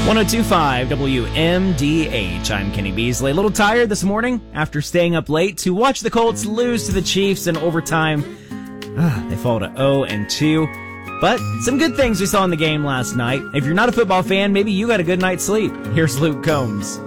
1025 WMDH. I'm Kenny Beasley. A little tired this morning after staying up late to watch the Colts lose to the Chiefs in overtime. They fall to 0-2. But some good things we saw in the game last night. If you're not a football fan, maybe you got a good night's sleep. Here's Luke Combs.